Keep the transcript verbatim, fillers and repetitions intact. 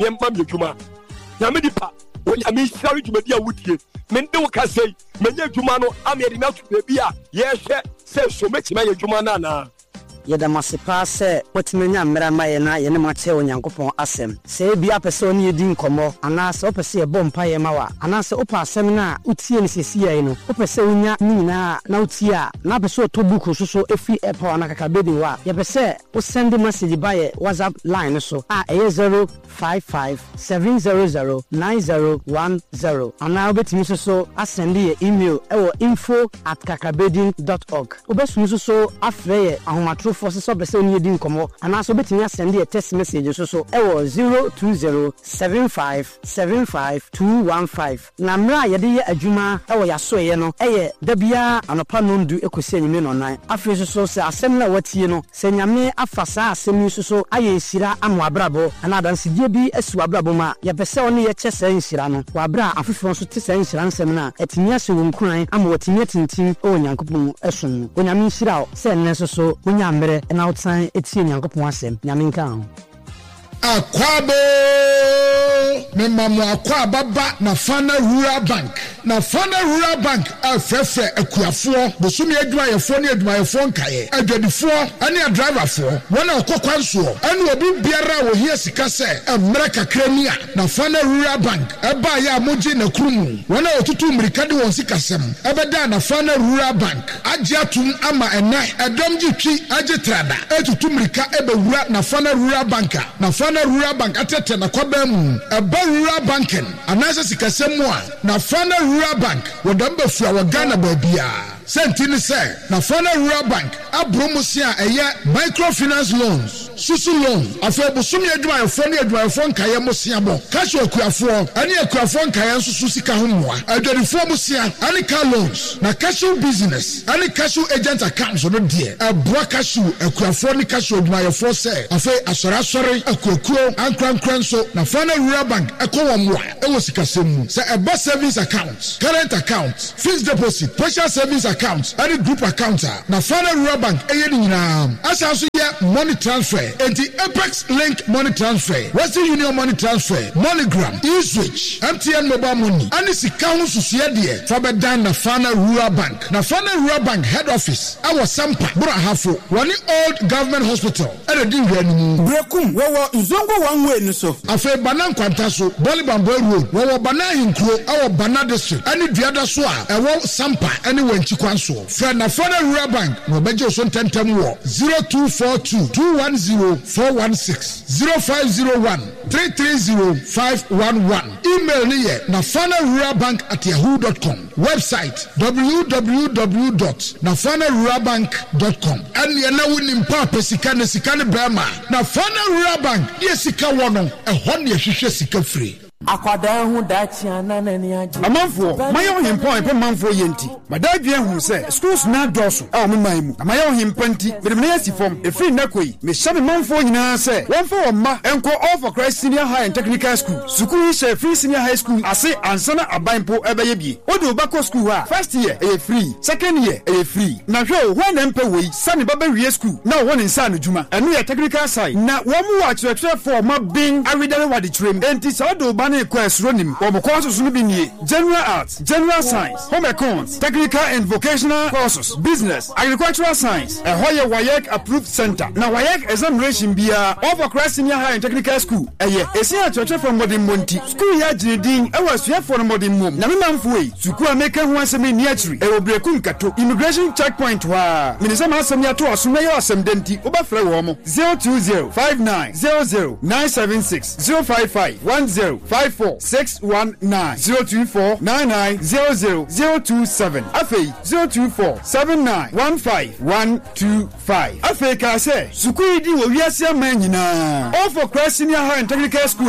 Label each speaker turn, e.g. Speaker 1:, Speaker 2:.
Speaker 1: yemma me adwuma na me dipa onya me shari dwumadi a wudie me nde wo ka sei menye adwuma no amede na to be a ye hwe se so mechima ye adwuma na na
Speaker 2: yeda masepa se watimenya mmera ma ye na ye ne mache onyankopon asem se bia pese oni edi nkomo ana se opese ye bompa ye mawa ana se opa asem na utie ne sesi ye no opese onya nyina na utie a na pese otobuku so so efi epa na kakabedi wa ye pese o send message by ye WhatsApp line so a e zero five five seven zero zero nine zero one zero ana obetimi so so asend ye email e wo info at kakabedi dot org obesu so so afre ye ahomatro forces of the same year incomo and also betting us send a text message so so ewo zero two zero seven five seven five two one five namra yede ye adwuma ewo yaso ye no eye da bia anopa no ndu ekosi anyime no nan afi so so se asem na watie no se nyame afasa asem so so aye sira amo abrabo ana adansidie bi asu abrabo ma ye pese oni ye chese nsira no wa bra afifo so tese nsira nsem na etinya so wonkuran amo watinya tintin o nyankopon esun onyame nsira o se nne so so onya and outside it's in Yankopon asem nyame nka ho
Speaker 3: Akwabo me mamu akwa baba na Fana Rural Bank na Fana Rural Bank afefe akuafo bosumi adwuma yefo ne adwuma yefo nkaye adwadifo ane driverfo wona okokwanso ane obi biara wo hie sika se emre kakrania na Fana Rural Bank eba ya moji na krumu wona otutu mrika de won sika sem ebeda na Fana Rural Bank age atum ama ena edomji twi age trada etutu mrika ebewura na Fana Rural Bank na Fana Rural Bank atete na kwabam eba Rural Banking anasa sika sem a na Fana Rural Bank wodamba fua wa Ghana babia sentini se na Fana Rural Bank abromosia eye microfinance loans susu loan afebo sumi adwuma yefo ne adwuma yefo nkaye mosia bo cash okuafo ani akuafo nkaye susu sika homoa adwarifo mosia ani car loans na cash business ani cash agent accounts no de abua cash akuafo ni cash adwuma yefo se afi asore asore akuakuo ankrankranso na Fana Rural Bank ekowo moa ewo sika semu se eba savings account current account fixed deposit partial savings account any group account na Fana Rural Bank eye ni nyina asanso ye money transfer enti Apex Link money transfer Western Union money transfer MoneyGram eSwitch M T N mobile money ani sika ho susuye de fa bedan na Fana Rural Bank na Fana Rural Bank head office awo Sampa Burahafo woni old government hospital e de nwanimu
Speaker 4: brekum wowo nzongo one way no so
Speaker 3: afa banan kwanta so Bolibambo road wowo banan hinkro awo Bana district ani duada so a ewo Sampa ani wanchi kwanso fra na Fana Rural Bank no beje so ntentem wo zero two four two two one zero four one six zero five zero one three three zero five one one email ni ye na fana rural bank at yahoo dot com website w w w dot na fana rural bank dot com and ye na woni mpa pesika ne sika ne brama na Fana Rural Bank ye sika wono ehon ye hwehwe sika free
Speaker 4: akwada hu dachi anana ni aje
Speaker 5: amanfo mayo himpo epe manfo yenti madadwe hu se schools na doso a o meman mu mayo himpanti bedemne yasifom efri nakoi me shabe manfo nyina se wonfo womma enko All for Christ Senior High and Technical School sukuu she free senior high school ase ansana abanpo ebeye bie odo bako school ha first year e free second year e free na hwe when empe wei sane baba wie school na won nsa no juma enu ye technical side na womu wa kyerɛkyerɛ for ma bin awidare wadi trem enti sa odo ba na kwesronim wobokɔ so no bi nie general arts general science home accounts technical and vocational courses business agricultural science a hoye WAEC approved center na WAEC examination bia All for Christ Senior High and Technical School eye esia kyerɛkyerɛ from modern monti school ya jinedin ewa sua for modern mom na memamfo yi suku ameka ho asɛm ni akiri e obreku nkato immigration checkpoint wa minisema asɛm ya to aso na yɛ asɛm denti obafrɛ wo mo zero two zero five nine zero zero nine seven six zero five five one zero five four six one nine zero two four nine nine zero zero zero two seven afei zero two four seven nine one five one two five afei ka sɛ suku di wo wiase ama nyina All for Christ Senior High and Technical School